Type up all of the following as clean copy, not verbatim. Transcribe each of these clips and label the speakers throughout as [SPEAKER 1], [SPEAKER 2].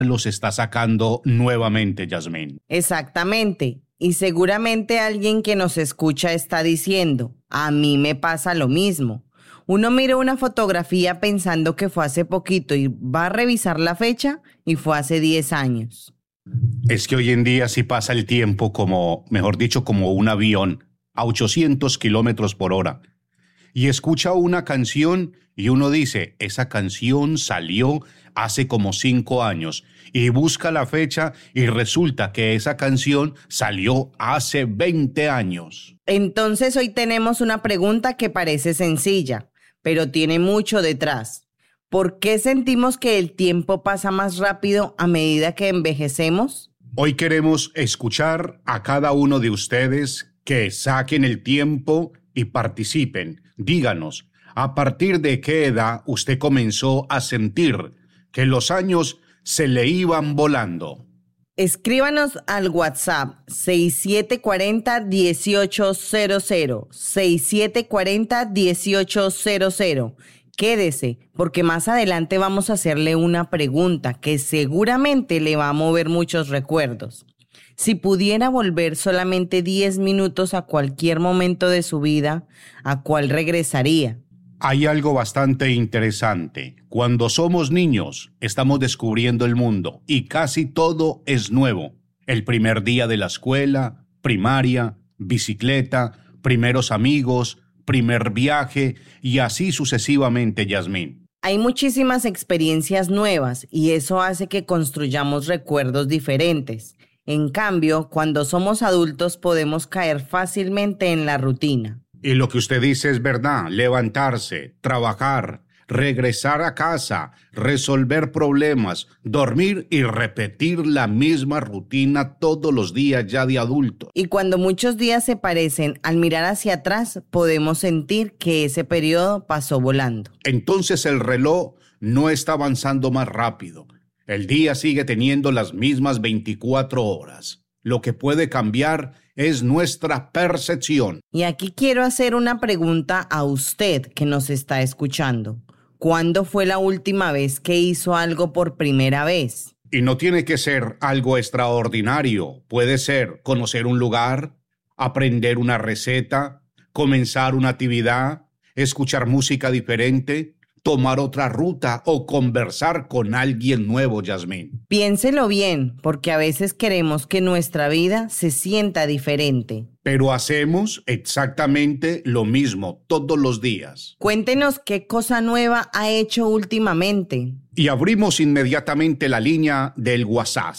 [SPEAKER 1] los está sacando nuevamente, Yasmín.
[SPEAKER 2] Exactamente. Y seguramente alguien que nos escucha está diciendo, a mí me pasa lo mismo. Uno mira una fotografía pensando que fue hace poquito y va a revisar la fecha y fue hace 10 años.
[SPEAKER 1] Es que hoy en día sí pasa el tiempo como, mejor dicho, como un avión a 800 kilómetros por hora. Y escucha una canción y uno dice, esa canción salió hace como 5 años. Y busca la fecha y resulta que esa canción salió hace 20 años.
[SPEAKER 2] Entonces hoy tenemos una pregunta que parece sencilla, pero tiene mucho detrás. ¿Por qué sentimos que el tiempo pasa más rápido a medida que envejecemos?
[SPEAKER 1] Hoy queremos escuchar a cada uno de ustedes que saquen el tiempo y participen. Díganos, ¿a partir de qué edad usted comenzó a sentir que los años se le iban volando?
[SPEAKER 2] Escríbanos al WhatsApp 6740-1800, 6740-1800. Quédese, porque más adelante vamos a hacerle una pregunta que seguramente le va a mover muchos recuerdos. Si pudiera volver solamente 10 minutos a cualquier momento de su vida, ¿a cuál regresaría?
[SPEAKER 1] Hay algo bastante interesante. Cuando somos niños, estamos descubriendo el mundo y casi todo es nuevo. El primer día de la escuela, primaria, bicicleta, primeros amigos, primer viaje y así sucesivamente, Yasmín.
[SPEAKER 2] Hay muchísimas experiencias nuevas y eso hace que construyamos recuerdos diferentes. En cambio, cuando somos adultos podemos caer fácilmente en la rutina.
[SPEAKER 1] Y lo que usted dice es verdad, levantarse, trabajar, regresar a casa, resolver problemas, dormir y repetir la misma rutina todos los días ya de adulto.
[SPEAKER 2] Y cuando muchos días se parecen, al mirar hacia atrás podemos sentir que ese periodo pasó volando.
[SPEAKER 1] Entonces el reloj no está avanzando más rápido. El día sigue teniendo las mismas 24 horas. Lo que puede cambiar es nuestra percepción.
[SPEAKER 2] Y aquí quiero hacer una pregunta a usted que nos está escuchando. ¿Cuándo fue la última vez que hizo algo por primera vez?
[SPEAKER 1] Y no tiene que ser algo extraordinario. Puede ser conocer un lugar, aprender una receta, comenzar una actividad, escuchar música diferente, tomar otra ruta o conversar con alguien nuevo, Yasmín.
[SPEAKER 2] Piénselo bien, porque a veces queremos que nuestra vida se sienta diferente.
[SPEAKER 1] Pero hacemos exactamente lo mismo todos los días.
[SPEAKER 2] Cuéntenos qué cosa nueva ha hecho últimamente.
[SPEAKER 1] Y abrimos inmediatamente la línea del WhatsApp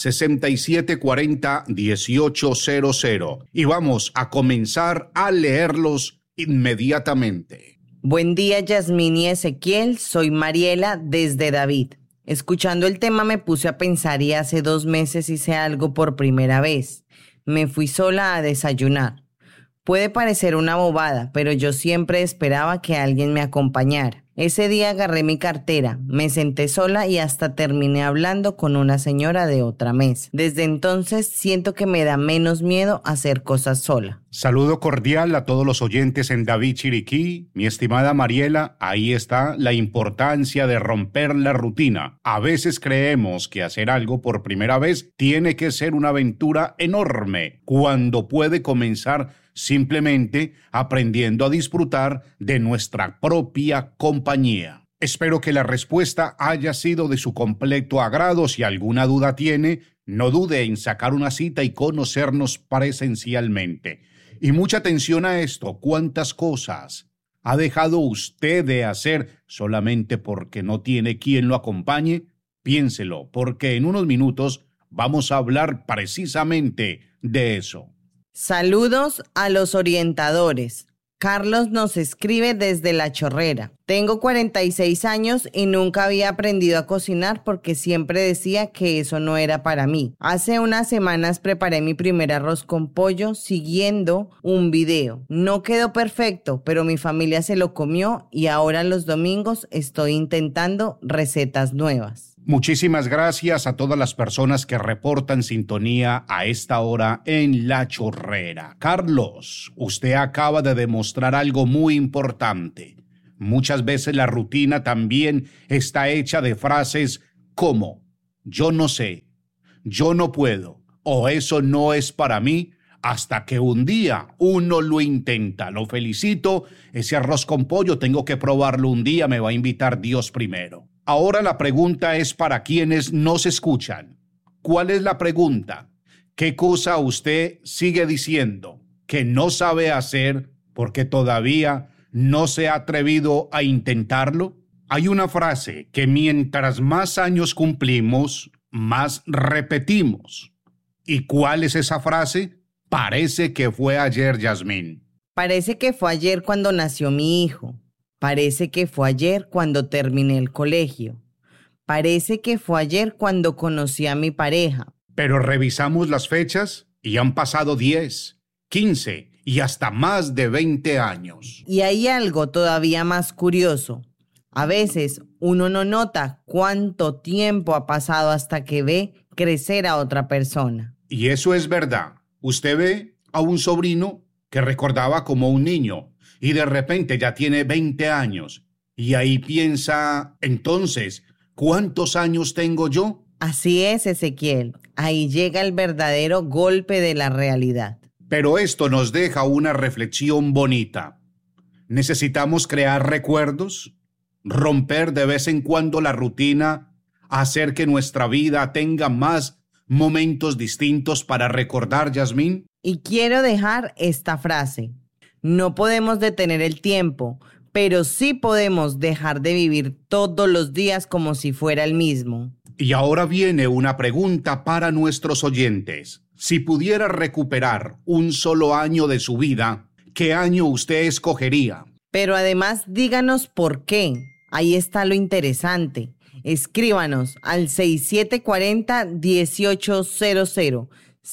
[SPEAKER 1] 6740-1800 y vamos a comenzar a leerlos inmediatamente.
[SPEAKER 2] Buen día, Yasmín y Ezequiel. Soy Mariela desde David. Escuchando el tema me puse a pensar y hace 2 meses hice algo por primera vez. Me fui sola a desayunar. Puede parecer una bobada, pero yo siempre esperaba que alguien me acompañara. Ese día agarré mi cartera, me senté sola y hasta terminé hablando con una señora de otra mesa. Desde entonces siento que me da menos miedo hacer cosas sola.
[SPEAKER 1] Saludo cordial a todos los oyentes en David, Chiriquí. Mi estimada Mariela, ahí está la importancia de romper la rutina. A veces creemos que hacer algo por primera vez tiene que ser una aventura enorme, cuando puede comenzar simplemente aprendiendo a disfrutar de nuestra propia compañía. Espero que la respuesta haya sido de su completo agrado. Si alguna duda tiene, no dude en sacar una cita y conocernos presencialmente. Y mucha atención a esto, ¿cuántas cosas ha dejado usted de hacer solamente porque no tiene quien lo acompañe? Piénselo, porque en unos minutos vamos a hablar precisamente de eso.
[SPEAKER 2] Saludos a los orientadores. Carlos nos escribe desde La Chorrera. Tengo 46 años y nunca había aprendido a cocinar porque siempre decía que eso no era para mí. Hace unas semanas preparé mi primer arroz con pollo siguiendo un video. No quedó perfecto, pero mi familia se lo comió y ahora los domingos estoy intentando recetas nuevas.
[SPEAKER 1] Muchísimas gracias a todas las personas que reportan sintonía a esta hora en La Chorrera. Carlos, usted acaba de demostrar algo muy importante. Muchas veces la rutina también está hecha de frases como yo no sé, yo no puedo, o eso no es para mí, hasta que un día uno lo intenta. Lo felicito, ese arroz con pollo tengo que probarlo un día, me va a invitar Dios primero. Ahora la pregunta es para quienes nos escuchan. ¿Cuál es la pregunta? ¿Qué cosa usted sigue diciendo que no sabe hacer porque todavía no se ha atrevido a intentarlo? Hay una frase que mientras más años cumplimos, más repetimos. ¿Y cuál es esa frase? Parece que fue ayer, Yasmín.
[SPEAKER 2] Parece que fue ayer cuando nació mi hijo. Parece que fue ayer cuando terminé el colegio. Parece que fue ayer cuando conocí a mi pareja.
[SPEAKER 1] Pero revisamos las fechas y han pasado 10, 15 y hasta más de 20 años.
[SPEAKER 2] Y hay algo todavía más curioso. A veces uno no nota cuánto tiempo ha pasado hasta que ve crecer a otra persona.
[SPEAKER 1] Y eso es verdad. Usted ve a un sobrino que recordaba como un niño y de repente ya tiene 20 años. Y ahí piensa, entonces, ¿cuántos años tengo yo?
[SPEAKER 2] Así es, Ezequiel. Ahí llega el verdadero golpe de la realidad.
[SPEAKER 1] Pero esto nos deja una reflexión bonita. Necesitamos crear recuerdos, romper de vez en cuando la rutina, hacer que nuestra vida tenga más momentos distintos para recordar, Yasmín.
[SPEAKER 2] Y quiero dejar esta frase. No podemos detener el tiempo, pero sí podemos dejar de vivir todos los días como si fuera el mismo.
[SPEAKER 1] Y ahora viene una pregunta para nuestros oyentes. Si pudiera recuperar un solo año de su vida, ¿qué año usted escogería?
[SPEAKER 2] Pero además díganos por qué. Ahí está lo interesante. Escríbanos al 6740-1800.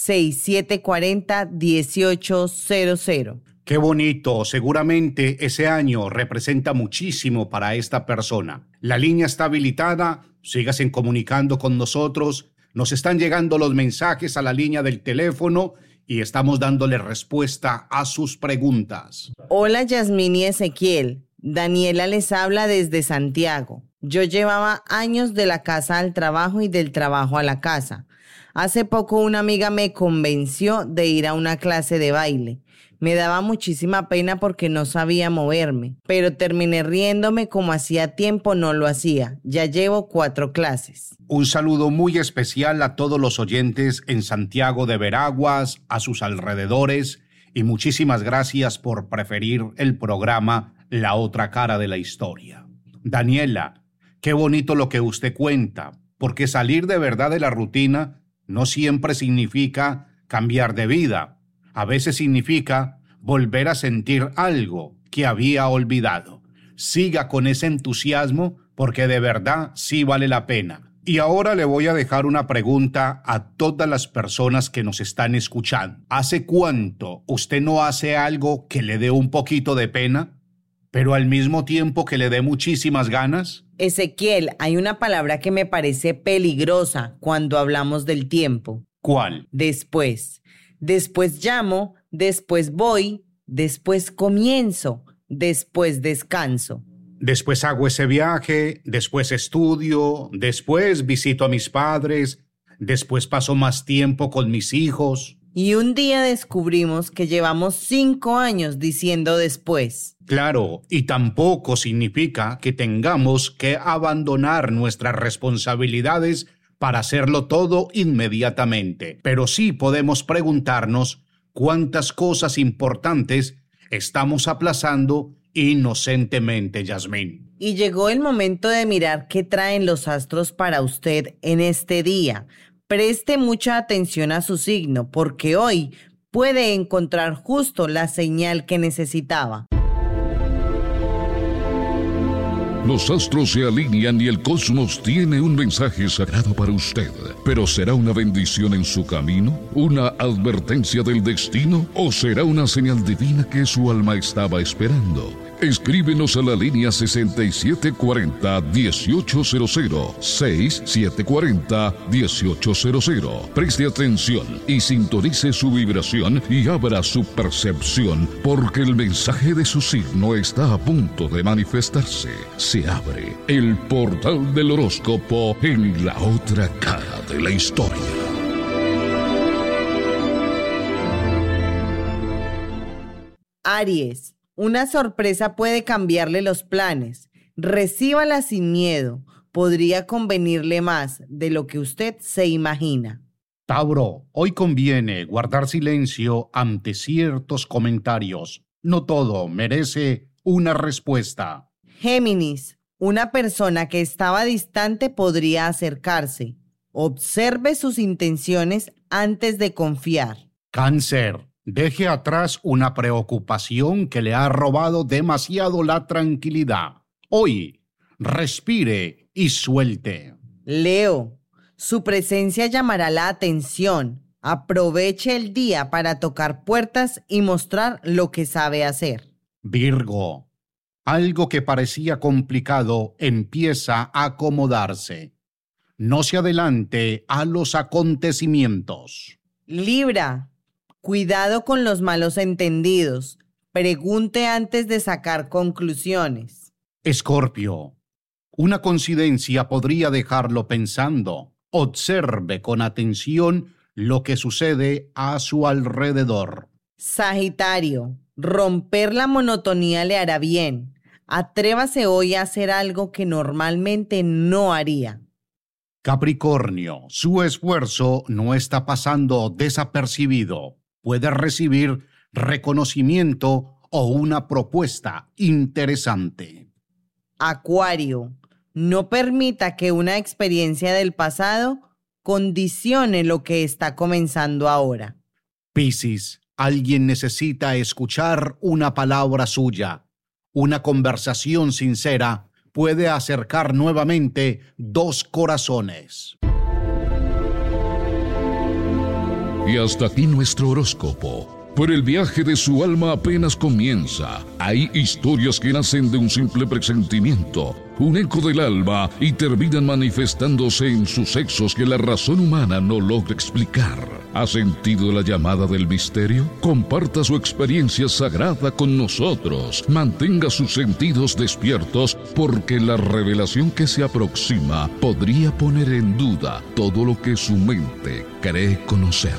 [SPEAKER 2] 6740-1800.
[SPEAKER 1] Qué bonito, seguramente ese año representa muchísimo para esta persona. La línea está habilitada, síganse comunicando con nosotros, nos están llegando los mensajes a la línea del teléfono y estamos dándole respuesta a sus preguntas.
[SPEAKER 2] Hola Yasmín y Ezequiel, Daniela les habla desde Santiago. Yo llevaba años de la casa al trabajo y del trabajo a la casa. Hace poco una amiga me convenció de ir a una clase de baile. Me daba muchísima pena porque no sabía moverme, pero terminé riéndome como hacía tiempo no lo hacía. Ya llevo 4 clases.
[SPEAKER 1] Un saludo muy especial a todos los oyentes en Santiago de Veraguas, a sus alrededores, y muchísimas gracias por preferir el programa La Otra Cara de la Historia. Daniela, qué bonito lo que usted cuenta, porque salir de verdad de la rutina no siempre significa cambiar de vida. A veces significa volver a sentir algo que había olvidado. Siga con ese entusiasmo porque de verdad sí vale la pena. Y ahora le voy a dejar una pregunta a todas las personas que nos están escuchando. ¿Hace cuánto usted no hace algo que le dé un poquito de pena, pero al mismo tiempo que le dé muchísimas ganas?
[SPEAKER 2] Ezequiel, hay una palabra que me parece peligrosa cuando hablamos del tiempo.
[SPEAKER 1] ¿Cuál?
[SPEAKER 2] Después. Después llamo, después voy, después comienzo, después descanso.
[SPEAKER 1] Después hago ese viaje, después estudio, después visito a mis padres, después paso más tiempo con mis hijos.
[SPEAKER 2] Y un día descubrimos que llevamos 5 años diciendo después.
[SPEAKER 1] Claro, y tampoco significa que tengamos que abandonar nuestras responsabilidades para hacerlo todo inmediatamente. Pero sí podemos preguntarnos cuántas cosas importantes estamos aplazando inocentemente, Yasmín.
[SPEAKER 2] Y llegó el momento de mirar qué traen los astros para usted en este día. Preste mucha atención a su signo, porque hoy puede encontrar justo la señal que necesitaba.
[SPEAKER 3] Los astros se alinean y el cosmos tiene un mensaje sagrado para usted. ¿Pero será una bendición en su camino? ¿Una advertencia del destino? ¿O será una señal divina que su alma estaba esperando? Escríbenos a la línea 6740-1800, 6740-1800. Preste atención y sintonice su vibración y abra su percepción, porque el mensaje de su signo está a punto de manifestarse. Se abre el portal del horóscopo en la otra cara de la historia.
[SPEAKER 2] Aries, una sorpresa puede cambiarle los planes. Recíbala sin miedo. Podría convenirle más de lo que usted se imagina.
[SPEAKER 1] Tauro, hoy conviene guardar silencio ante ciertos comentarios. No todo merece una respuesta.
[SPEAKER 2] Géminis, una persona que estaba distante podría acercarse. Observe sus intenciones antes de confiar.
[SPEAKER 1] Cáncer, deje atrás una preocupación que le ha robado demasiado la tranquilidad. Hoy, respire y suelte.
[SPEAKER 2] Leo, su presencia llamará la atención. Aproveche el día para tocar puertas y mostrar lo que sabe hacer.
[SPEAKER 1] Virgo, algo que parecía complicado empieza a acomodarse. No se adelante a los acontecimientos.
[SPEAKER 2] Libra, cuidado con los malos entendidos. Pregunte antes de sacar conclusiones.
[SPEAKER 1] Escorpio, una coincidencia podría dejarlo pensando. Observe con atención lo que sucede a su alrededor.
[SPEAKER 2] Sagitario, romper la monotonía le hará bien. Atrévase hoy a hacer algo que normalmente no haría.
[SPEAKER 1] Capricornio, su esfuerzo no está pasando desapercibido. Puede recibir reconocimiento o una propuesta interesante.
[SPEAKER 2] Acuario, no permita que una experiencia del pasado condicione lo que está comenzando ahora.
[SPEAKER 1] Piscis, alguien necesita escuchar una palabra suya. Una conversación sincera puede acercar nuevamente dos corazones.
[SPEAKER 3] Y hasta aquí nuestro horóscopo. Pero el viaje de su alma apenas comienza. Hay historias que nacen de un simple presentimiento, un eco del alma, y terminan manifestándose en sucesos que la razón humana no logra explicar. ¿Ha sentido la llamada del misterio? Comparta su experiencia sagrada con nosotros. Mantenga sus sentidos despiertos, porque la revelación que se aproxima podría poner en duda todo lo que su mente cree conocer.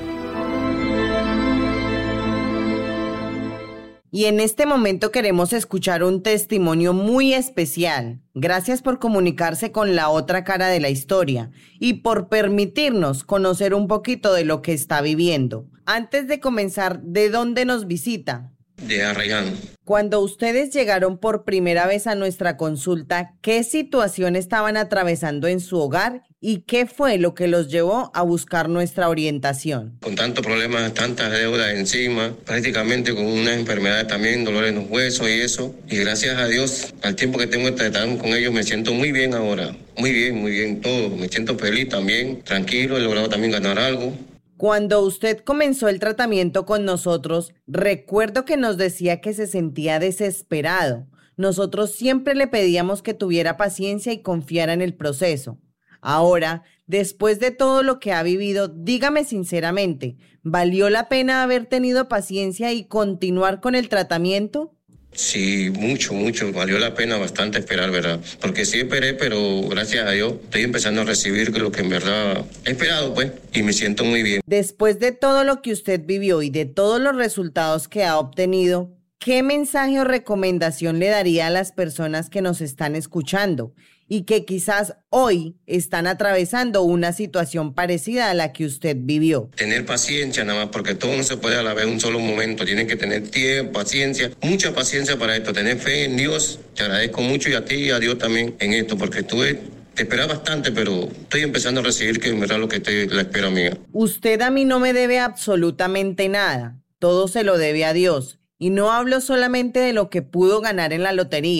[SPEAKER 2] Y en este momento queremos escuchar un testimonio muy especial. Gracias por comunicarse con la otra cara de la historia y por permitirnos conocer un poquito de lo que está viviendo. Antes de comenzar, ¿de dónde nos visita?
[SPEAKER 4] De Arrayán.
[SPEAKER 2] Cuando ustedes llegaron por primera vez a nuestra consulta, ¿qué situación estaban atravesando en su hogar y qué fue lo que los llevó a buscar nuestra orientación?
[SPEAKER 4] Con tantos problemas, tantas deudas encima, prácticamente con una enfermedad también, dolores en los huesos y eso. Y gracias a Dios, al tiempo que tengo tratando con ellos, me siento muy bien ahora. Muy bien, todo. Me siento feliz también, tranquilo, he logrado también ganar algo.
[SPEAKER 2] Cuando usted comenzó el tratamiento con nosotros, recuerdo que nos decía que se sentía desesperado. Nosotros siempre le pedíamos que tuviera paciencia y confiara en el proceso. Ahora, después de todo lo que ha vivido, dígame sinceramente, ¿valió la pena haber tenido paciencia y continuar con el tratamiento?
[SPEAKER 4] Sí, mucho, valió la pena bastante esperar, ¿verdad? Porque sí esperé, pero gracias a Dios estoy empezando a recibir lo que en verdad he esperado, pues, y me siento muy bien.
[SPEAKER 2] Después de todo lo que usted vivió y de todos los resultados que ha obtenido, ¿qué mensaje o recomendación le daría a las personas que nos están escuchando y que quizás hoy están atravesando una situación parecida a la que usted vivió?
[SPEAKER 4] Tener paciencia nada más, porque todo no se puede a la vez un solo momento. Tienen que tener tiempo, paciencia, mucha paciencia para esto. Tener fe en Dios. Te agradezco mucho y a ti y a Dios también en esto, porque te esperaba bastante, pero estoy empezando a recibir que en verdad lo que la espera mía.
[SPEAKER 2] Usted a mí no me debe absolutamente nada. Todo se lo debe a Dios. Y no hablo solamente de lo que pudo ganar en la lotería,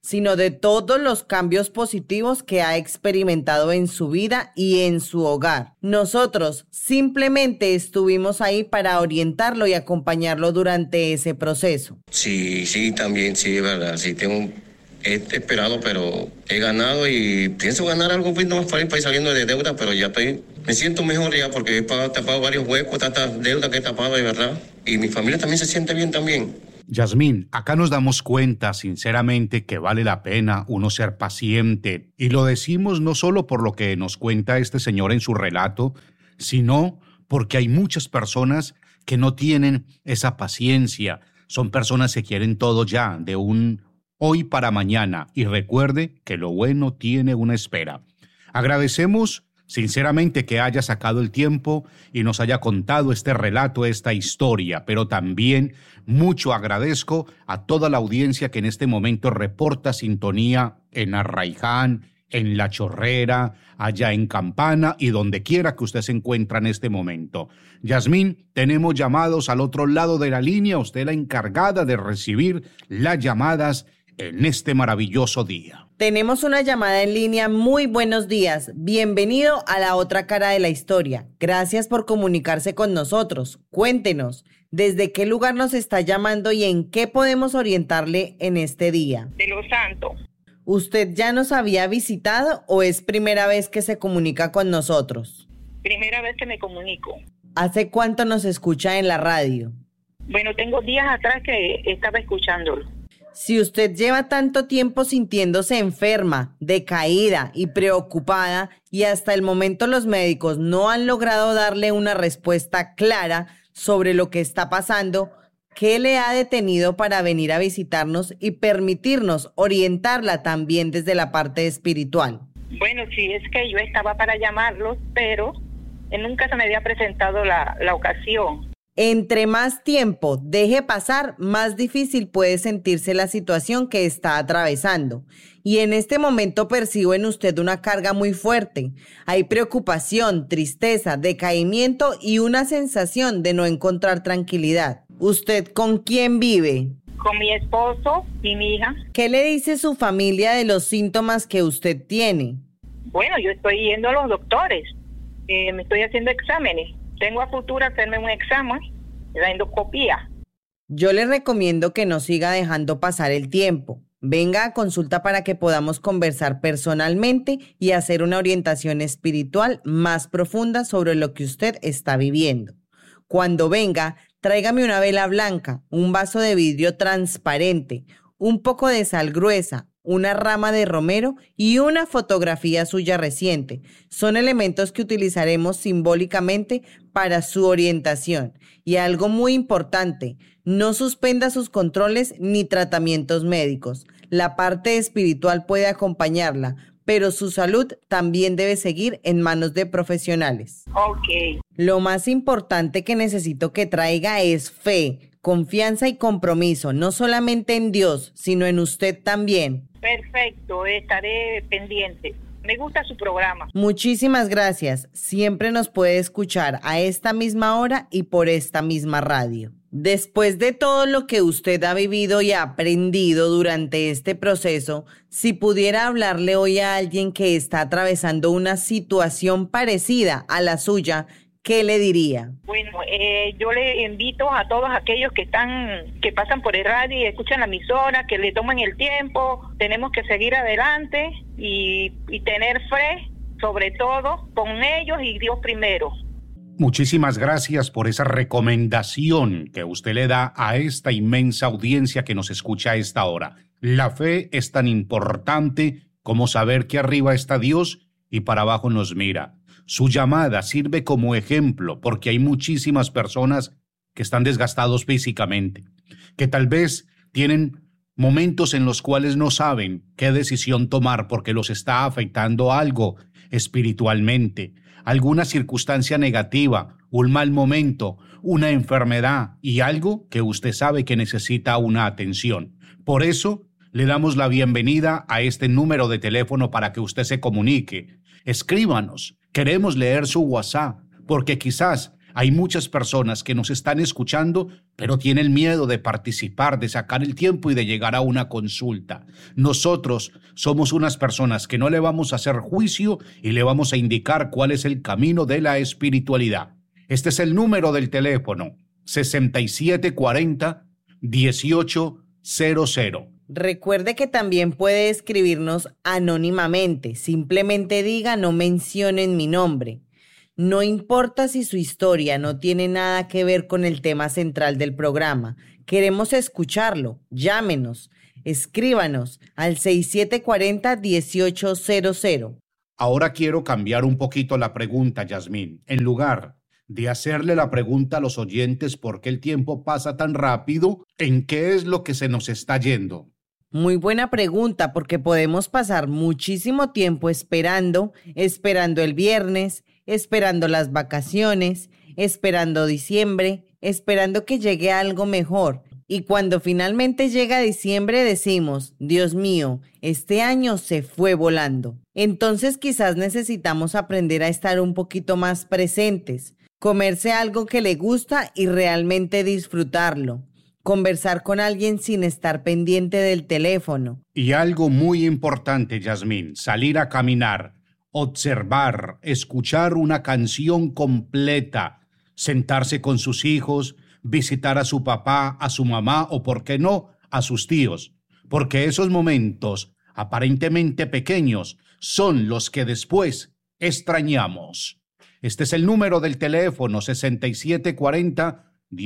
[SPEAKER 2] sino de todos los cambios positivos que ha experimentado en su vida y en su hogar. Nosotros simplemente estuvimos ahí para orientarlo y acompañarlo durante ese proceso.
[SPEAKER 4] Sí, también, sí, es verdad. Sí, he esperado, pero he ganado y pienso ganar algo un poquito más para ir saliendo de deuda, pero ya me siento mejor ya porque he tapado varios huecos, tantas deudas que he tapado, de verdad. Y mi familia también se siente bien también.
[SPEAKER 1] Yasmín, acá nos damos cuenta sinceramente que vale la pena uno ser paciente, y lo decimos no solo por lo que nos cuenta este señor en su relato, sino porque hay muchas personas que no tienen esa paciencia. Son personas que quieren todo ya, de un hoy para mañana, y recuerde que lo bueno tiene una espera. Agradecemos sinceramente que haya sacado el tiempo y nos haya contado este relato, esta historia, pero también mucho agradezco a toda la audiencia que en este momento reporta sintonía en Arraiján, en La Chorrera, allá en Campana y donde quiera que usted se encuentre en este momento. Yasmín, tenemos llamados al otro lado de la línea, usted la encargada de recibir las llamadas en este maravilloso día.
[SPEAKER 2] Tenemos una llamada en línea. Muy buenos días. Bienvenido a La Otra Cara de la Historia. Gracias por comunicarse con nosotros. Cuéntenos, ¿desde qué lugar nos está llamando y en qué podemos orientarle en este día?
[SPEAKER 5] De Los Santos.
[SPEAKER 2] ¿Usted ya nos había visitado o es primera vez que se comunica con nosotros?
[SPEAKER 5] Primera vez que me comunico.
[SPEAKER 2] ¿Hace cuánto nos escucha en la radio?
[SPEAKER 5] Bueno, tengo días atrás que estaba escuchándolo.
[SPEAKER 2] Si usted lleva tanto tiempo sintiéndose enferma, decaída y preocupada y hasta el momento los médicos no han logrado darle una respuesta clara sobre lo que está pasando, ¿qué le ha detenido para venir a visitarnos y permitirnos orientarla también desde la parte espiritual?
[SPEAKER 5] Bueno, sí, es que yo estaba para llamarlos, pero nunca se me había presentado la ocasión.
[SPEAKER 2] Entre más tiempo deje pasar, más difícil puede sentirse la situación que está atravesando. Y en este momento percibo en usted una carga muy fuerte. Hay preocupación, tristeza, decaimiento y una sensación de no encontrar tranquilidad. ¿Usted con quién vive?
[SPEAKER 5] Con mi esposo y mi hija.
[SPEAKER 2] ¿Qué le dice su familia de los síntomas que usted tiene?
[SPEAKER 5] Bueno, yo estoy yendo a los doctores. Me estoy haciendo exámenes. Tengo a futuro hacerme un examen, la endoscopía.
[SPEAKER 2] Yo le recomiendo que no siga dejando pasar el tiempo. Venga a consulta para que podamos conversar personalmente y hacer una orientación espiritual más profunda sobre lo que usted está viviendo. Cuando venga, tráigame una vela blanca, un vaso de vidrio transparente, un poco de sal gruesa, una rama de romero y una fotografía suya reciente. Son elementos que utilizaremos simbólicamente para su orientación. Y algo muy importante, no suspenda sus controles ni tratamientos médicos. La parte espiritual puede acompañarla, pero su salud también debe seguir en manos de profesionales.
[SPEAKER 5] Ok.
[SPEAKER 2] Lo más importante que necesito que traiga es fe, confianza y compromiso, no solamente en Dios, sino en usted también.
[SPEAKER 5] Perfecto, estaré pendiente. Me gusta su programa.
[SPEAKER 2] Muchísimas gracias. Siempre nos puede escuchar a esta misma hora y por esta misma radio. Después de todo lo que usted ha vivido y aprendido durante este proceso, si pudiera hablarle hoy a alguien que está atravesando una situación parecida a la suya, ¿qué le diría?
[SPEAKER 5] Bueno, yo le invito a todos aquellos que pasan por el radio y escuchan la emisora, que le tomen el tiempo. Tenemos que seguir adelante y tener fe, sobre todo, con ellos y Dios primero.
[SPEAKER 1] Muchísimas gracias por esa recomendación que usted le da a esta inmensa audiencia que nos escucha a esta hora. La fe es tan importante como saber que arriba está Dios y para abajo nos mira. Su llamada sirve como ejemplo porque hay muchísimas personas que están desgastados físicamente, que tal vez tienen momentos en los cuales no saben qué decisión tomar porque los está afectando algo espiritualmente, alguna circunstancia negativa, un mal momento, una enfermedad y algo que usted sabe que necesita una atención. Por eso le damos la bienvenida a este número de teléfono para que usted se comunique. Escríbanos. Queremos leer su WhatsApp porque quizás Hay muchas personas que nos están escuchando, pero tienen miedo de participar, de sacar el tiempo y de llegar a una consulta. Nosotros somos unas personas que no le vamos a hacer juicio y le vamos a indicar cuál es el camino de la espiritualidad. Este es el número del teléfono, 6740-1800.
[SPEAKER 2] Recuerde que también puede escribirnos anónimamente. Simplemente diga: no mencionen mi nombre. No importa si su historia no tiene nada que ver con el tema central del programa. Queremos escucharlo. Llámenos, escríbanos al 6740-1800.
[SPEAKER 1] Ahora quiero cambiar un poquito la pregunta, Yasmín. En lugar de hacerle la pregunta a los oyentes por qué el tiempo pasa tan rápido, ¿en qué es lo que se nos está yendo?
[SPEAKER 2] Muy buena pregunta, porque podemos pasar muchísimo tiempo esperando el viernes, esperando las vacaciones, esperando diciembre, esperando que llegue algo mejor. Y cuando finalmente llega diciembre decimos: Dios mío, este año se fue volando. Entonces quizás necesitamos aprender a estar un poquito más presentes, comerse algo que le gusta y realmente disfrutarlo. Conversar con alguien sin estar pendiente del teléfono.
[SPEAKER 1] Y algo muy importante, Yasmín, salir a caminar, observar, escuchar una canción completa, sentarse con sus hijos, visitar a su papá, a su mamá o, por qué no, a sus tíos. Porque esos momentos, aparentemente pequeños, son los que después extrañamos. Este es el número del teléfono, 6740-1800,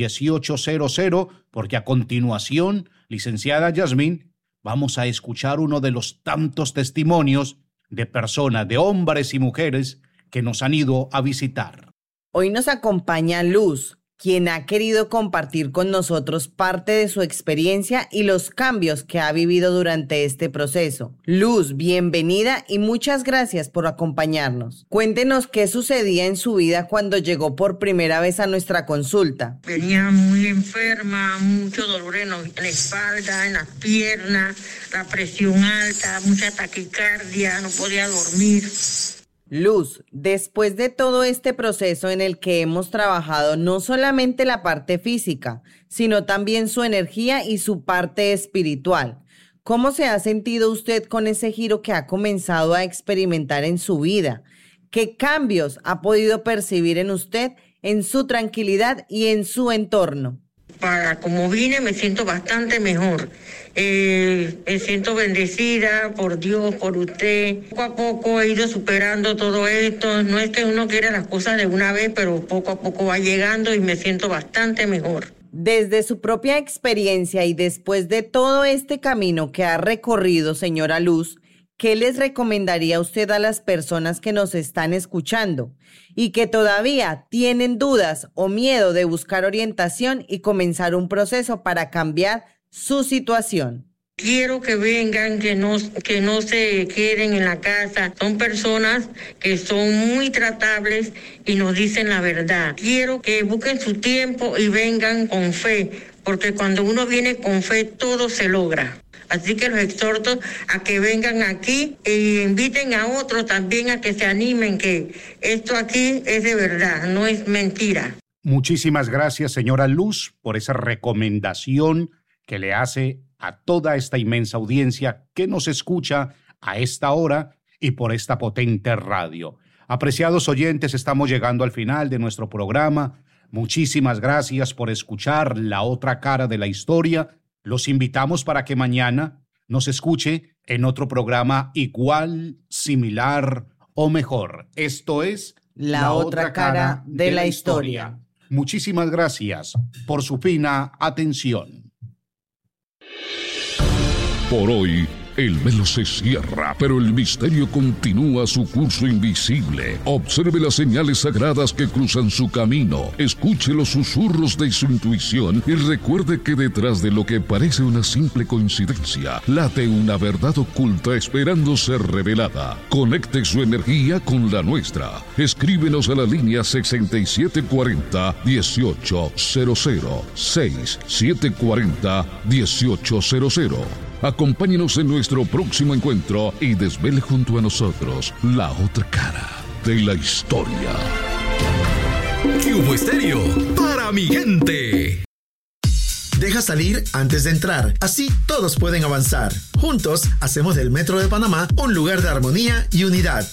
[SPEAKER 1] porque a continuación, licenciada Yasmín, vamos a escuchar uno de los tantos testimonios de personas, de hombres y mujeres que nos han ido a visitar.
[SPEAKER 2] Hoy nos acompaña Luz, quien ha querido compartir con nosotros parte de su experiencia y los cambios que ha vivido durante este proceso. Luz, bienvenida y muchas gracias por acompañarnos. Cuéntenos qué sucedía en su vida cuando llegó por primera vez a nuestra consulta.
[SPEAKER 6] Venía muy enferma, mucho dolor en la espalda, en las piernas, la presión alta, mucha taquicardia, no podía dormir.
[SPEAKER 2] Luz, después de todo este proceso en el que hemos trabajado no solamente la parte física, sino también su energía y su parte espiritual, ¿cómo se ha sentido usted con ese giro que ha comenzado a experimentar en su vida? ¿Qué cambios ha podido percibir en usted, en su tranquilidad y en su entorno?
[SPEAKER 6] Para como vine me siento bastante mejor. Me siento bendecida por Dios, por usted. Poco a poco he ido superando todo esto. No es que uno quiera las cosas de una vez, pero poco a poco va llegando y me siento bastante mejor.
[SPEAKER 2] Desde su propia experiencia y después de todo este camino que ha recorrido, señora Luz, ¿qué les recomendaría usted a las personas que nos están escuchando y que todavía tienen dudas o miedo de buscar orientación y comenzar un proceso para cambiar su situación?
[SPEAKER 6] Quiero que vengan, que no se queden en la casa. Son personas que son muy tratables y nos dicen la verdad. Quiero que busquen su tiempo y vengan con fe, porque cuando uno viene con fe todo se logra. Así que los exhorto a que vengan aquí e inviten a otros también a que se animen, que esto aquí es de verdad, no es mentira.
[SPEAKER 1] Muchísimas gracias, señora Luz, por esa recomendación que le hace a toda esta inmensa audiencia que nos escucha a esta hora y por esta potente radio. Apreciados oyentes, estamos llegando al final de nuestro programa. Muchísimas gracias por escuchar La Otra Cara de la Historia. Los invitamos para que mañana nos escuche en otro programa igual, similar o mejor. Esto es
[SPEAKER 2] La Otra Cara de la Historia.
[SPEAKER 1] Muchísimas gracias por su fina atención.
[SPEAKER 3] Por hoy, el velo se cierra, pero el misterio continúa su curso invisible. Observe las señales sagradas que cruzan su camino, escuche los susurros de su intuición y recuerde que detrás de lo que parece una simple coincidencia, late una verdad oculta esperando ser revelada. Conecte su energía con la nuestra. Escríbenos a la línea 6740-1800, 6740-1800. Acompáñenos en nuestro próximo encuentro y desvele junto a nosotros la otra cara de la historia.
[SPEAKER 7] Cubo Estéreo, para mi gente. Deja salir antes de entrar, así todos pueden avanzar. Juntos hacemos del Metro de Panamá un lugar de armonía y unidad.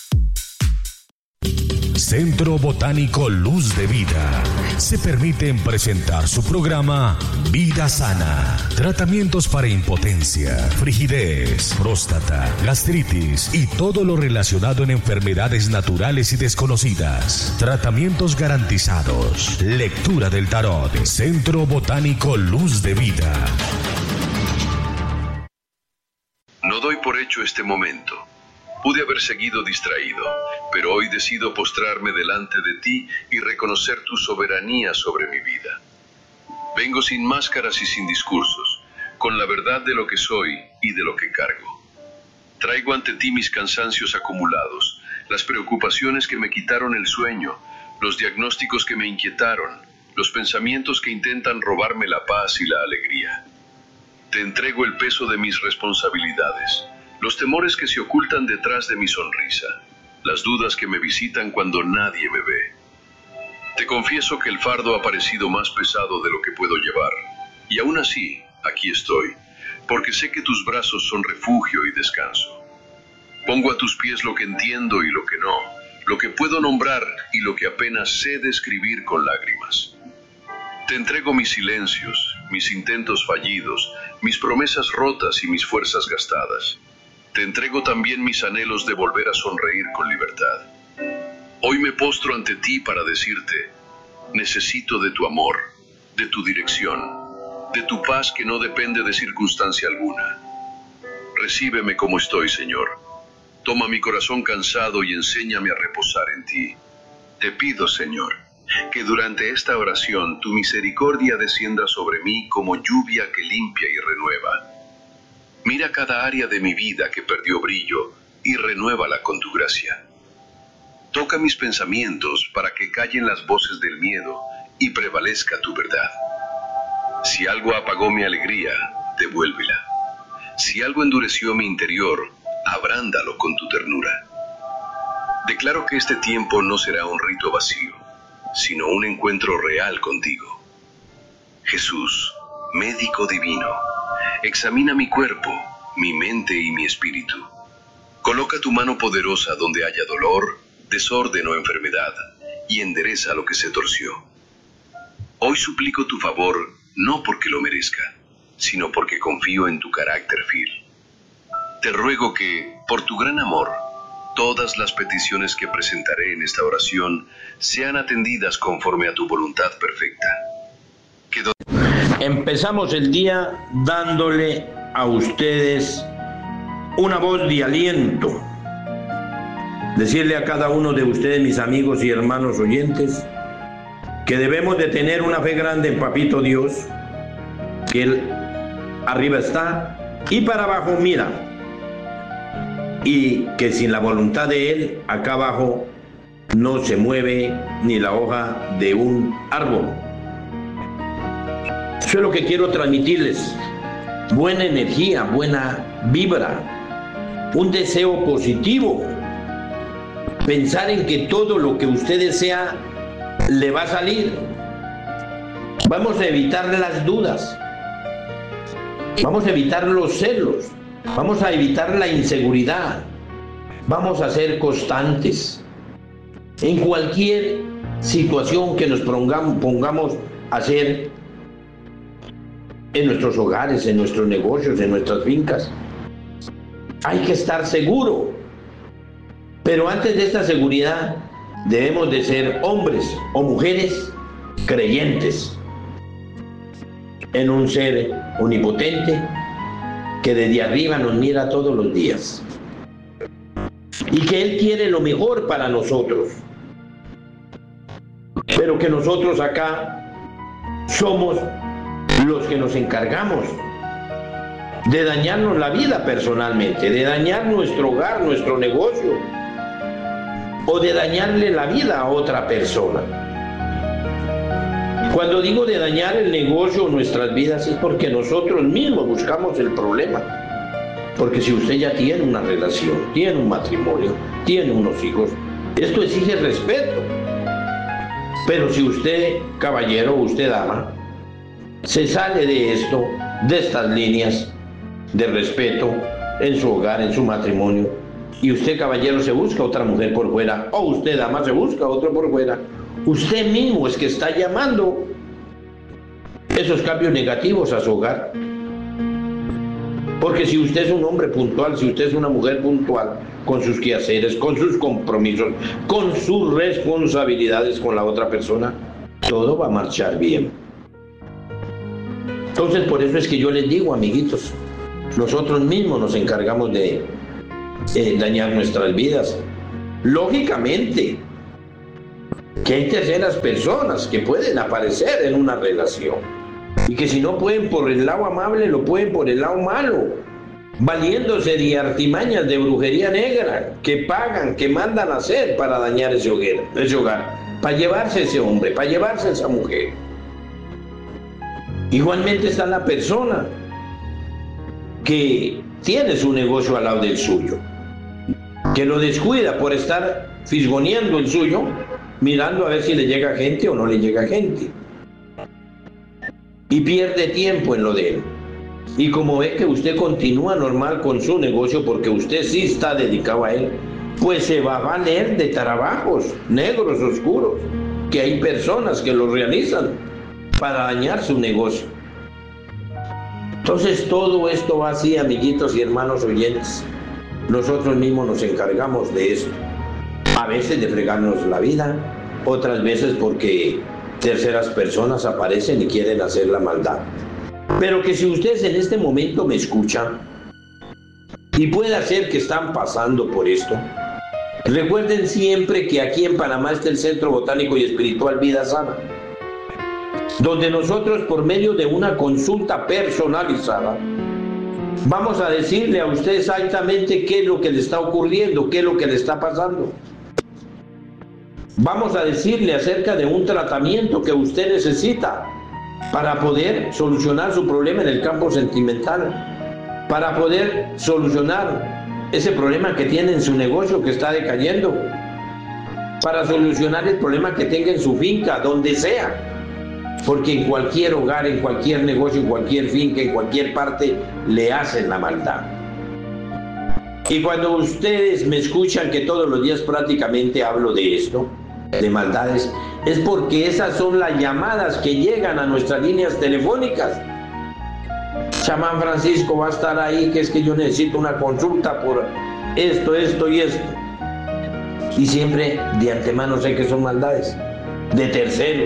[SPEAKER 8] Centro Botánico Luz de Vida. Se permiten presentar su programa Vida Sana. Tratamientos para impotencia, frigidez, próstata, gastritis y todo lo relacionado en enfermedades naturales y desconocidas. Tratamientos garantizados. Lectura del tarot. Centro Botánico Luz de Vida.
[SPEAKER 9] No doy por hecho este momento. Pude haber seguido distraído, pero hoy decido postrarme delante de ti y reconocer tu soberanía sobre mi vida. Vengo sin máscaras y sin discursos, con la verdad de lo que soy y de lo que cargo. Traigo ante ti mis cansancios acumulados, las preocupaciones que me quitaron el sueño, los diagnósticos que me inquietaron, los pensamientos que intentan robarme la paz y la alegría. Te entrego el peso de mis responsabilidades, los temores que se ocultan detrás de mi sonrisa, las dudas que me visitan cuando nadie me ve. Te confieso que el fardo ha parecido más pesado de lo que puedo llevar, y aún así, aquí estoy, porque sé que tus brazos son refugio y descanso. Pongo a tus pies lo que entiendo y lo que no, lo que puedo nombrar y lo que apenas sé describir con lágrimas. Te entrego mis silencios, mis intentos fallidos, mis promesas rotas y mis fuerzas gastadas. Te entrego también mis anhelos de volver a sonreír con libertad. Hoy me postro ante ti para decirte, necesito de tu amor, de tu dirección, de tu paz que no depende de circunstancia alguna. Recíbeme como estoy, Señor. Toma mi corazón cansado y enséñame a reposar en ti. Te pido, Señor, que durante esta oración tu misericordia descienda sobre mí como lluvia que limpia y renueva. Mira cada área de mi vida que perdió brillo y renuévala con tu gracia. Toca mis pensamientos para que callen las voces del miedo y prevalezca tu verdad. Si algo apagó mi alegría, devuélvela. Si algo endureció mi interior, abrándalo con tu ternura. Declaro que este tiempo no será un rito vacío, sino un encuentro real contigo. Jesús, médico divino, examina mi cuerpo, mi mente y mi espíritu. Coloca tu mano poderosa donde haya dolor, desorden o enfermedad, y endereza lo que se torció. Hoy suplico tu favor, no porque lo merezca, sino porque confío en tu carácter fiel. Te ruego que, por tu gran amor, todas las peticiones que presentaré en esta oración sean atendidas conforme a tu voluntad perfecta.
[SPEAKER 10] Empezamos el día dándole a ustedes una voz de aliento. Decirle a cada uno de ustedes, mis amigos y hermanos oyentes, que debemos de tener una fe grande en Papito Dios, que Él arriba está y para abajo mira, y que sin la voluntad de Él, acá abajo no se mueve ni la hoja de un árbol. Eso es lo que quiero transmitirles. Buena energía, buena vibra, un deseo positivo. Pensar en que todo lo que usted desea le va a salir. Vamos a evitar las dudas. Vamos a evitar los celos. Vamos a evitar la inseguridad. Vamos a ser constantes. En cualquier situación que nos pongamos a hacer, en nuestros hogares, en nuestros negocios, en nuestras fincas, hay que estar seguro. Pero antes de esta seguridad, debemos de ser hombres o mujeres creyentes en un ser omnipotente que desde arriba nos mira todos los días y que Él quiere lo mejor para nosotros, pero que nosotros acá somos los que nos encargamos de dañarnos la vida personalmente, de dañar nuestro hogar, nuestro negocio, o de dañarle la vida a otra persona. Cuando digo de dañar el negocio o nuestras vidas es porque nosotros mismos buscamos el problema. Porque si usted ya tiene una relación, tiene un matrimonio, tiene unos hijos, esto exige respeto. Pero si usted, caballero, o usted, dama, se sale de esto, de estas líneas de respeto en su hogar, en su matrimonio, y usted, caballero, se busca otra mujer por fuera, o usted, dama, se busca otro por fuera, usted mismo es que está llamando esos cambios negativos a su hogar. Porque si usted es un hombre puntual, si usted es una mujer puntual, con sus quehaceres, con sus compromisos, con sus responsabilidades con la otra persona, todo va a marchar bien. Entonces, por eso es que yo les digo, amiguitos, nosotros mismos nos encargamos de dañar nuestras vidas. Lógicamente, que hay terceras personas que pueden aparecer en una relación y que si no pueden por el lado amable, lo pueden por el lado malo, valiéndose de artimañas de brujería negra que pagan, que mandan a hacer para dañar ese hogar, para llevarse ese hombre, para llevarse esa mujer. Igualmente está la persona que tiene su negocio al lado del suyo, que lo descuida por estar fisgoneando el suyo, mirando a ver si le llega gente o no le llega gente, y pierde tiempo en lo de él. Y como ve que usted continúa normal con su negocio porque usted sí está dedicado a él, pues se va a valer de trabajos negros, oscuros, que hay personas que lo realizan para dañar su negocio. Entonces todo esto va así, amiguitos y hermanos oyentes. Nosotros mismos nos encargamos de esto. A veces de fregarnos la vida, otras veces porque terceras personas aparecen y quieren hacer la maldad. Pero que si ustedes en este momento me escuchan, y puede ser que están pasando por esto, recuerden siempre que aquí en Panamá está el Centro Botánico y Espiritual Vida Sana, donde nosotros, por medio de una consulta personalizada, vamos a decirle a usted exactamente qué es lo que le está ocurriendo, qué es lo que le está pasando. Vamos a decirle acerca de un tratamiento que usted necesita para poder solucionar su problema en el campo sentimental, para poder solucionar ese problema que tiene en su negocio que está decayendo, para solucionar el problema que tenga en su finca, donde sea. Porque en cualquier hogar, en cualquier negocio, en cualquier finca, en cualquier parte, le hacen la maldad. Y cuando ustedes me escuchan que todos los días prácticamente hablo de esto, de maldades, es porque esas son las llamadas que llegan a nuestras líneas telefónicas. Chamán Francisco va a estar ahí, que es que yo necesito una consulta por esto, esto y esto. Y siempre de antemano sé que son maldades de terceros.